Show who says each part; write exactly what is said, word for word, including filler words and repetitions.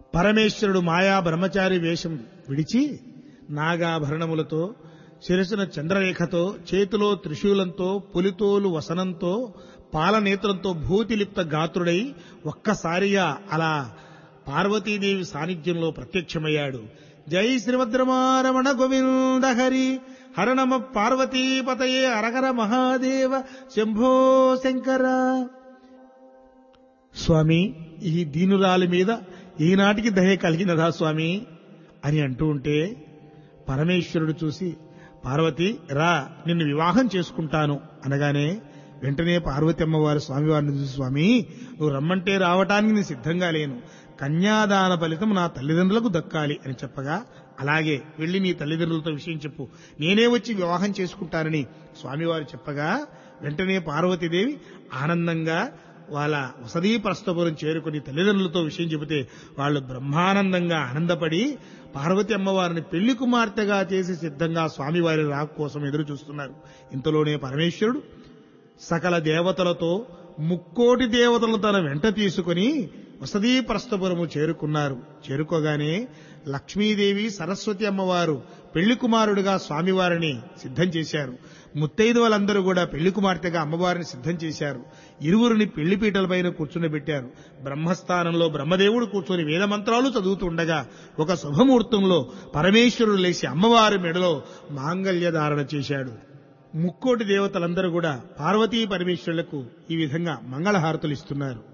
Speaker 1: పరమేశ్వరుడు మాయా బ్రహ్మచారి వేషం విడిచి నాగాభరణములతో, శిరసున చంద్రరేఖతో, చేతిలో త్రిశూలంతో, పులితోలు వసనంతో, పాలనేత్రంతో భూతిలిప్త గాత్రుడై ఒక్కసారిగా అలా పార్వతీదేవి సాన్నిధ్యంలో ప్రత్యక్షమయ్యాడు. జై శ్రీమద్రమారమణ గోవింద హరి హర నమ పార్వతీపతయే హరహర మహాదేవ శంభో శంకర. స్వామి, ఈ దీనురాలి మీద ఈనాటికి దయ కలిగినదా స్వామి అని అంటూ ఉంటే పరమేశ్వరుడు చూసి, పార్వతి రా, నిన్ను వివాహం చేసుకుంటాను అనగానే వెంటనే పార్వతి అమ్మవారు స్వామివారిని చూసి, స్వామి నువ్వు రమ్మంటే రావటానికి నేను సిద్ధంగా లేను, కన్యాదాన ఫలితం నా తల్లిదండ్రులకు దక్కాలి అని చెప్పగా, అలాగే వెళ్లి నీ తల్లిదండ్రులతో విషయం చెప్పు, నేనే వచ్చి వివాహం చేసుకుంటానని స్వామివారు చెప్పగా వెంటనే పార్వతీదేవి ఆనందంగా వాళ్ళ వసతీ ప్రస్థపురం చేరుకుని తల్లిదండ్రులతో విషయం చెబితే వాళ్ళు బ్రహ్మానందంగా ఆనందపడి పార్వతి అమ్మవారిని పెళ్లి కుమార్తెగా చేసి సిద్ధంగా స్వామివారి రాక కోసం ఎదురు చూస్తున్నారు. ఇంతలోనే పరమేశ్వరుడు సకల దేవతలతో ముక్కోటి దేవతలను తన వెంట తీసుకుని వసతీ ప్రస్థపురము చేరుకున్నారు. చేరుకోగానే లక్ష్మీదేవి సరస్వతి అమ్మవారు పెళ్లి కుమారుడిగా స్వామివారిని సిద్ధం చేశారు. ముత్తైదువులందరూ కూడా పెళ్లి కుమార్తెగా అమ్మవారిని సిద్ధం చేశారు. ఇరువురిని పెళ్లిపీటలపైన కూర్చుండబెట్టారు. బ్రహ్మస్థానంలో బ్రహ్మదేవుడు కూర్చొని వేదమంత్రాలు చదువుతుండగా ఒక శుభముహూర్తంలో పరమేశ్వరుడు లేచి అమ్మవారి మెడలో మాంగళ్యధారణ చేశాడు. ముక్కోటి దేవతలందరూ కూడా పార్వతీ పరమేశ్వరులకు ఈ విధంగా మంగళహారతులు ఇస్తున్నారు.